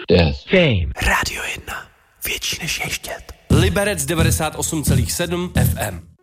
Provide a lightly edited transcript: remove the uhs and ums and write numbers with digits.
Yes. Fame. Rádio 1. Větší než ještět. Liberec 98,7 FM.